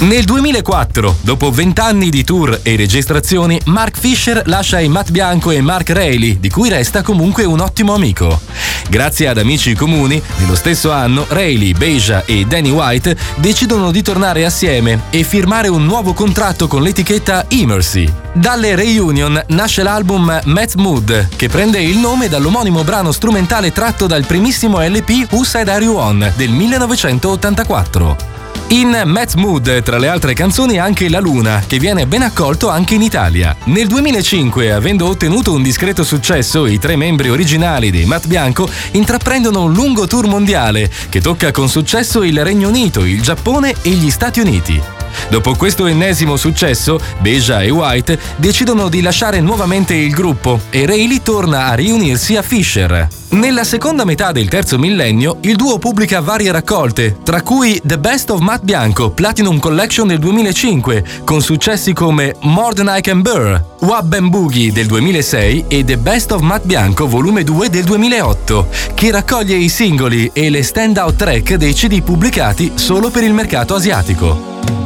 Nel 2004, dopo 20 anni di tour e registrazioni, Mark Fisher lascia i Matt Bianco e Mark Reilly, di cui resta comunque un ottimo amico. Grazie ad amici comuni, nello stesso anno Reilly, Beja e Danny White decidono di tornare assieme e firmare un nuovo contratto con l'etichetta Immersi. Dalle reunion nasce l'album Matt Mood, che prende il nome dall'omonimo brano strumentale tratto dal primissimo LP Who Said Are You On del 1984. In Matt Mood, tra le altre canzoni, anche La Luna, che viene ben accolto anche in Italia. Nel 2005, avendo ottenuto un discreto successo, i 3 membri originali dei Matt Bianco intraprendono un lungo tour mondiale che tocca con successo il Regno Unito, il Giappone e gli Stati Uniti. Dopo questo ennesimo successo, Beja e White decidono di lasciare nuovamente il gruppo e Reilly torna a riunirsi a Fisher. Nella seconda metà del terzo millennio, il duo pubblica varie raccolte, tra cui The Best of Matt Bianco, Platinum Collection del 2005, con successi come More Than I Can Bear, Wab and Boogie del 2006 e The Best of Matt Bianco volume 2 del 2008, che raccoglie i singoli e le stand-out track dei CD pubblicati solo per il mercato asiatico.